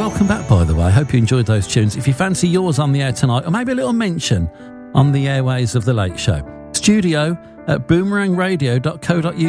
welcome back, by the way. I hope you enjoyed those tunes. If you fancy yours on the air tonight, or maybe a little mention on the airways of The Late Show, studio at boomerangradio.co.uk.